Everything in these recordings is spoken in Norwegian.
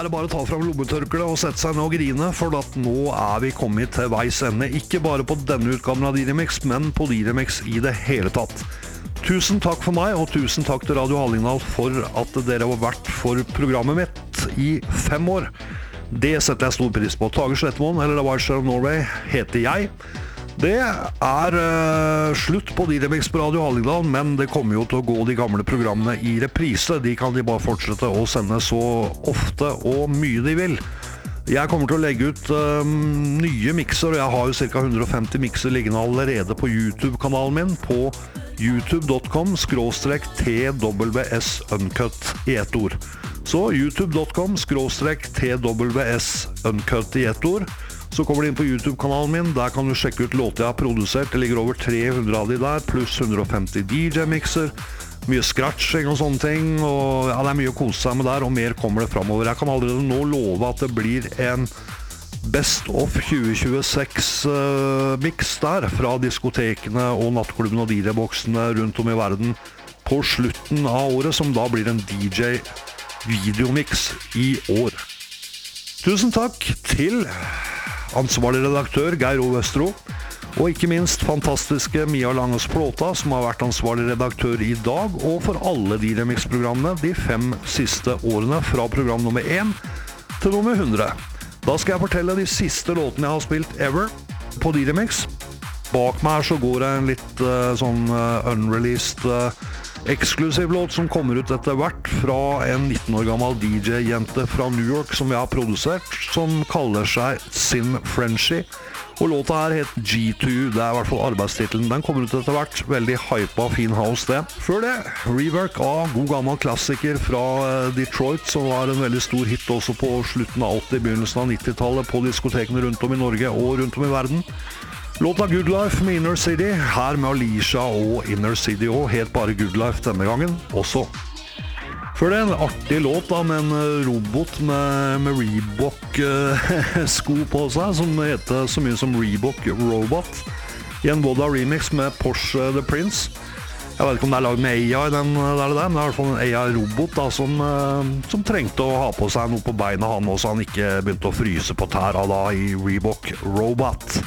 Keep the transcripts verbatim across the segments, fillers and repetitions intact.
det bare å ta frem lommetørkle og sette seg ned og grine, for at nå er vi kommet til veis ende. Ikke bare på denne utgaven av Didymix, men på Didymix i det hele tatt. Tusen takk for meg, og tusen takk til Radio Hallingdal for at dere har vært for programmet mitt i fem år. Det setter jeg stor pris på. Tage Slettemoen, eller The Vice of Norway, heter jeg. Det er uh, slutt på Didymix på Radio Hallingdal, men det kommer jo til å gå de gamle programmene i reprise. De kan de bare fortsette å sende så ofte og mye de vil. Jeg kommer til å legge ut um, nye mixer, og jeg har jo ca. hundre og femti mixer liggende allerede på YouTube-kanalen min på youtube dot com skråstrek T W S Uncut i ett ord. Så youtube dot com skråstrek T W S Uncut i ett ord. Så kommer du inn på YouTube-kanalen min, der kan du sjekke ut låter jeg har produsert. Det ligger over tre hundre av de der, pluss hundre og femti D J-mixer, mye scratching og sånne ting, og ja, det er mye å kose seg med der, og mer kommer det fremover. Jeg kan allerede nå love at det blir en Best of tjue tjueseks-mix uh, der, fra diskotekene og nattklubben og D J-boksene rundt om i verden, på slutten av året, som da blir en D J-videomix i år. Tusen takk til ansvarlig redaktør Geir O. Vestro, og ikke minst fantastiske Mia Langes Plåta, som har vært ansvarlig redaktør i dag, og for alle Didymix-programmene de fem siste årene, fra program nummer én til nummer hundre. Da skal jeg fortelle de siste låtene jeg har spilt ever på Didymix. Bak meg her så går det en litt uh, sånn uh, unreleased uh, eksklusiv låt som kommer ut etter hvert fra en nitten år gammel D J-jente fra New York som jeg har produsert, som kaller seg Sim Frenchie. Og låta her het G to U, det er i hvert fall arbeidstitelen. Den kommer ut etter hvert, veldig hypa, fin house det. Før det, rework av god gammel klassiker fra Detroit, som var en veldig stor hit også på slutten av åtti, begynnelsen av nittitallet, på diskotekene rundt om i Norge og rundt om i verden. Låta Good Life med Inner City, her med Alicia og Inner City, og helt bare Good Life denne gangen også. Før det en artig låt da, med en robot med, med Reebok-sko på seg, som heter så mye som Reebok Robot, i en Voda remix med Porsche The Prince. Jeg vet ikke om det er laget med A I, den der, der, men det er i hvert fall en A I-robot da, som, som trengte å ha på seg noe på beina han, så han ikke begynte å fryse på tæra da i Reebok Robot.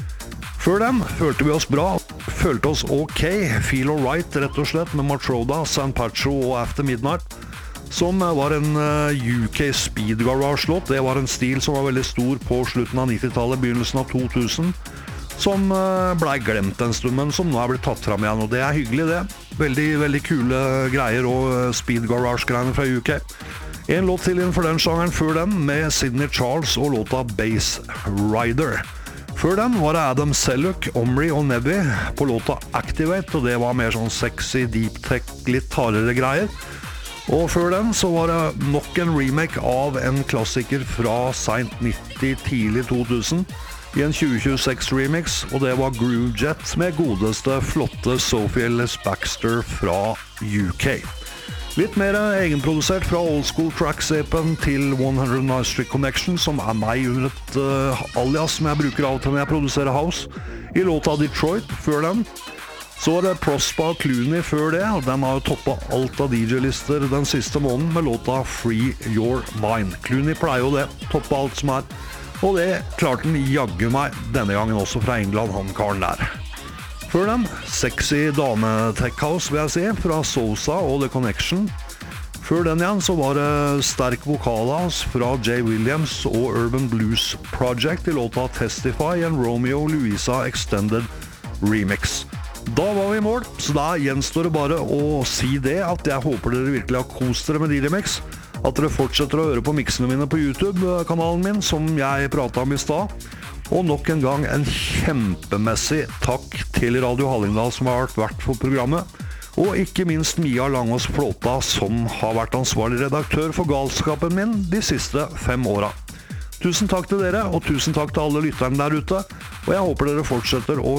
Før dem følte vi oss bra, følte oss ok, Feel Alright rett og slett, med Matroda, San Pacho og After Midnight, som var en U K Speed Garage-låt. Det var en stil som var veldig stor på slutten av nittitallet, begynnelsen av to tusen, som ble glemt en stund, men som nå er blitt tatt frem igjen, og det er hyggelig det. Veldig, veldig kule greier og Speed Garage-greiene fra U K. En låt til innenfor den sjangeren før den, med Sidney Charles og låta Bass Rider. Før den var det Adam Selleck, Omri og Nebby på låta Activate, og det var mer sånn sexy, deep tech, litt hardere greier. Og før den så var det nok en remake av en klassiker fra sent nitti, tidlig to tusen, i en tjue tjueseks remix, og det var Groove Jet med godeste, flotte Sophie Ellis Baxter fra U K. Litt mer egenprodusert fra Old School Track-sepen til one hundred Nice Street Connection, som er meg under et uh, alias som jeg bruker av til når jeg produserer house, i låta Detroit før den. Så var det Prosper Clooney før det, og den har jo toppet alt av D J-lister den siste måneden med låta Free Your Mind. Clooney pleier jo det, toppet alt som er, og det klarte den jaggu meg denne gangen også fra England, han karen der. Før den, sexy dame-tech house vil jeg si, fra Sosa og The Connection. Før den igjen så var det sterk vokalhouse fra Jay Williams og Urban Blues Project i låta Testify, en Romeo Louisa Extended Remix. Da var vi i mål, så da gjenstår det bare å si det, at jeg håper dere virkelig har kost dere med Didymix, at dere fortsetter å høre på mixene mine på YouTube-kanalen min, som jeg pratet om i stad. Og nok en gang en kjempemessig takk til Radio Hallingdal som har vært for programmet, og ikke minst Mia Langås Plåta som har vært ansvarlig redaktør for galskapen min de siste fem åra. Tusen takk til dere, og tusen takk til alle lytterne der ute, og jeg håper dere fortsetter å